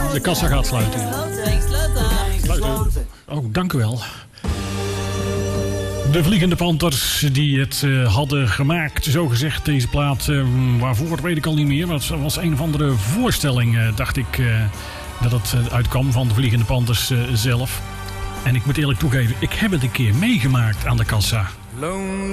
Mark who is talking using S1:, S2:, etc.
S1: De kassa gaat sluiten. Oh, dank u wel. De Vliegende Panthers die het hadden gemaakt, zogezegd, deze plaat. Waarvoor weet ik al niet meer. Maar het was een of andere voorstelling, dacht ik, dat het uitkwam van de Vliegende Panthers zelf. En ik moet eerlijk toegeven, ik heb het een keer meegemaakt aan de kassa.